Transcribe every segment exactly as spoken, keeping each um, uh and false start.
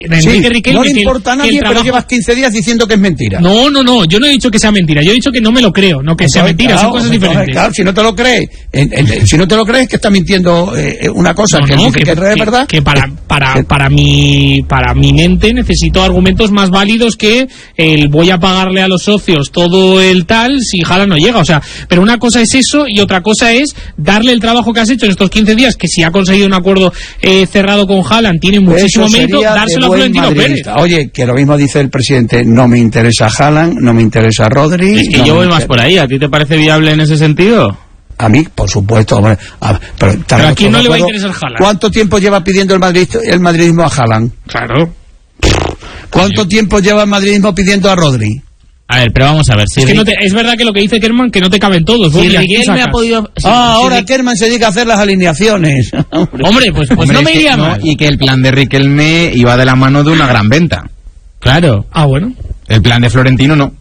Enrique Riquelme, no le importa a nadie, trabajo... pero llevas quince días diciendo que es mentira. No, no, no, yo no he dicho que sea mentira, yo he dicho que no me lo creo, no que entonces, sea mentira, claro, son cosas entonces, diferentes. Claro, si no te lo crees, en, en, si no te lo crees, que está mintiendo eh, una cosa no, que, no, dice que, que, que es verdad. Que para para que, para mi para mi mente necesito argumentos más válidos que el voy a pagarle a los socios todo el tal si Haaland no llega, o sea, pero una cosa es eso y otra cosa es darle el trabajo que has hecho en estos quince días, que si ha conseguido un acuerdo eh, cerrado con Haaland tiene muchísimo mérito, dárselo a Florentino Pérez. Oye, que lo mismo dice el presidente, no me interesa Haaland, no me interesa Rodri. Es que no yo voy más interesa. Por ahí, ¿a ti te parece viable en ese sentido? A mí, por supuesto. Hombre, a, pero, pero a quién no le va a interesar Haaland. ¿Cuánto tiempo lleva pidiendo el, Madrid, el madridismo a Haaland? Claro. ¿Cuánto tiempo lleva el madridismo pidiendo a Rodri? A ver, pero vamos a ver. Si es, que no te, es verdad que lo que dice Kerman, que no te caben todos. Si Riquelme ha podido... Si, ah, si ahora si... Kerman se dedica a hacer las alineaciones. Hombre, pues, pues Hombre, no me iría no, mal. Y que el plan de Riquelme iba de la mano de una gran venta. Claro. Ah, bueno. El plan de Florentino no.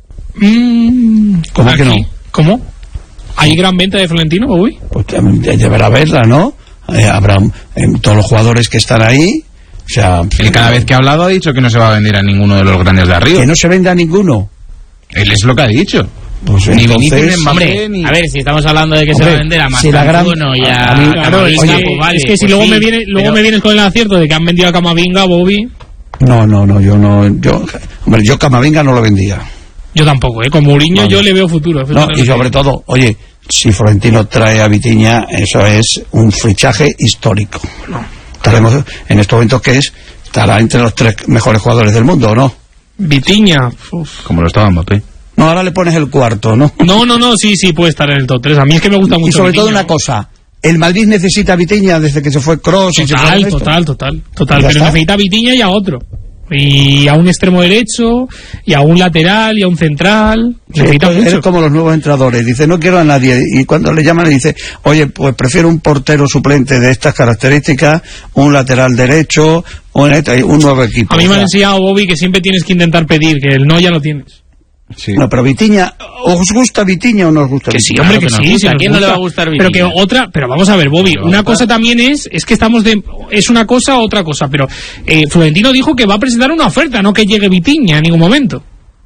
Mm, ¿Cómo que no? ¿Cómo? ¿Hay gran venta de Florentino, Bobby? Pues deberá haberla, ¿no? Eh, habrá eh, todos los jugadores que están ahí. O sea, él cada vez que ha hablado ha dicho que no se va a vender a ninguno de los grandes de arriba. Que no se venda a ninguno. Él es lo que ha dicho. Pues ni entonces, Vinicius, ni hombre, ni... a ver, si estamos hablando de que hombre, se va a vender a Mastantuono si y a, a mí, a Camavinga, oye, pues vale. Es que pues si luego sí, me viene, luego pero... me vienes con el acierto de que han vendido a Camavinga, Bobby. No, no, no, yo no, yo, hombre, yo Camavinga no lo vendía. Yo tampoco, eh, con Mourinho vale. Yo le veo futuro. No, y sobre todo, oye, si Florentino trae a Vitinha, eso es un fichaje histórico. No. Estaremos en estos momentos que es, estará entre los tres mejores jugadores del mundo, ¿o no? Vitinha, uf. Como lo estaba Mbappé. No, ahora le pones el cuarto, ¿no? No, no, no, sí, sí, puede estar en el top tres. A mí es que me gusta mucho. Y sobre Vitinha, todo una ¿no? cosa, el Madrid necesita a Vitinha desde que se fue Kroos. Total, total, total, total, total. Pero necesita a Vitinha y a otro. Y a un extremo derecho, y a un lateral, y a un central. Sí, necesita mucho. Es como los nuevos entrenadores. Dice, no quiero a nadie. Y cuando le llaman le dice, oye, pues prefiero un portero suplente de estas características, un lateral derecho, un, un nuevo equipo. A mí o sea, me han enseñado, Bobby, que siempre tienes que intentar pedir, que el no ya lo tienes. Sí. No, pero Vitinha, ¿os gusta Vitinha o no os gusta que Vitinha? Sí, hombre, que, claro, que sí, sí, ¿a quién gusta, no le va a gustar Vitinha? Pero que otra, pero vamos a ver, Bobby, una cosa también es, es que estamos de, es una cosa o otra cosa, pero eh, Florentino dijo que va a presentar una oferta, no que llegue Vitinha en ningún momento.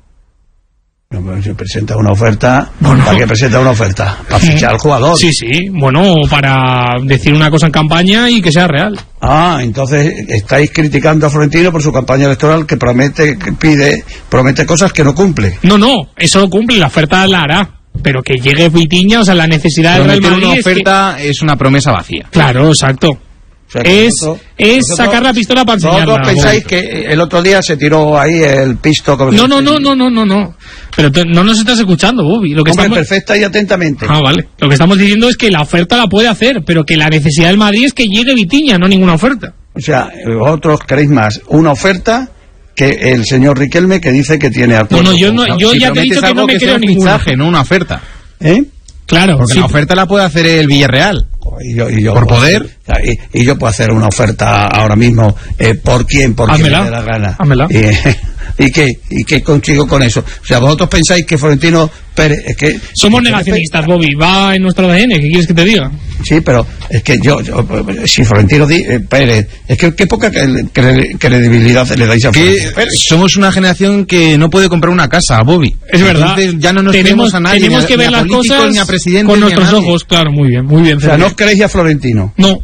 No, pero si presenta una oferta, bueno, ¿para qué presenta una oferta? Para fichar al jugador. Sí, sí, bueno, para decir una cosa en campaña y que sea real. Ah, entonces estáis criticando a Florentino por su campaña electoral que promete, que pide, promete cosas que no cumple. No, no, eso lo cumple, la oferta la hará. Pero que llegue Vitinha, o sea, la necesidad del Real Madrid una oferta es, que... es una promesa vacía. Claro, exacto. O sea, es nosotros, es nosotros, sacar la pistola para enseñarla. ¿Vosotros pensáis que el otro día se tiró ahí el pisto? Como no, no, no, no, no, no, no. Pero te, no nos estás escuchando, Bobby. Lo que Hombre, estamos... perfecta y atentamente. Ah, vale. Lo que estamos diciendo es que la oferta la puede hacer, pero que la necesidad del Madrid es que llegue Vitinha, no ninguna oferta. O sea, vosotros queréis más una oferta que el señor Riquelme que dice que tiene acuerdo. No, no, yo, no, yo si ya te he dicho que no me creo ninguna. Fichaje, no una oferta. ¿Eh? Claro. Porque sí. La oferta la puede hacer el Villarreal. Y yo, y yo por poder. Hacer, y, y yo puedo hacer una oferta ahora mismo. Eh, ¿Por quién? Por quién me dé la gana. Y, ¿Y qué? ¿Y qué consigo con eso? O sea, vosotros pensáis que Florentino Pérez... Es que, Somos es que negacionistas, Bobby. Va en nuestro A D N. ¿Qué quieres que te diga? Sí, pero es que yo... yo si Florentino di, eh, Pérez... Es que qué poca credibilidad le dais a Florentino Pérez. Somos una generación que no puede comprar una casa, Bobby. Es verdad. Entonces ya no nos tenemos a nadie. Tenemos que ver las cosas ni a presidente, con ni nuestros a ojos. Claro, muy bien, muy bien. O sea, ¿no os creéis a Florentino? No.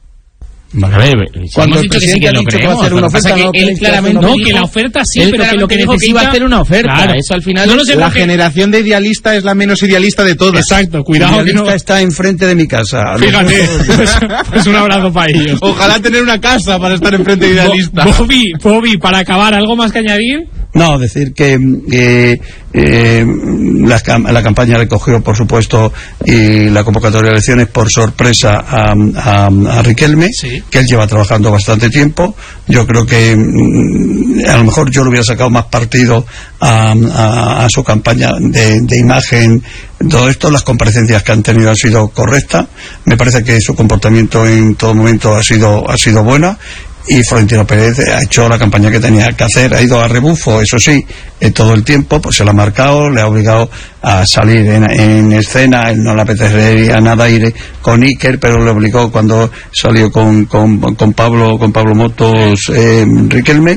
Vale, a ver, cuando el presidente que sí que ha dicho que va a hacer una oferta, que no, él claramente no, que la oferta sí, pero que lo que dijo necesita... que iba a hacer una oferta. Claro. Eso al final no, no sé la porque... generación de idealista es la menos idealista de todas. Exacto, cuidado que no está enfrente de mi casa. Fíjate, pues, pues un abrazo para ellos. Ojalá tener una casa para estar enfrente de idealista. Bobby, Bobby, para acabar, ¿algo más que añadir? No, decir que eh, eh, la, la campaña le cogió, por supuesto, y la convocatoria de elecciones por sorpresa a, a, a Riquelme, sí. Que él lleva trabajando bastante tiempo. Yo creo que mm, a lo mejor yo le hubiera sacado más partido a, a, a su campaña de, de imagen. Todo esto, las comparecencias que han tenido han sido correctas. Me parece que su comportamiento en todo momento ha sido, ha sido buena. y Florentino Pérez ha hecho la campaña que tenía que hacer, ha ido a rebufo, eso sí, eh, todo el tiempo, pues se lo ha marcado, le ha obligado a salir en, en escena, él no le apetecería nada ir con Iker, pero le obligó cuando salió con, con, con Pablo con Pablo Motos eh, Riquelme,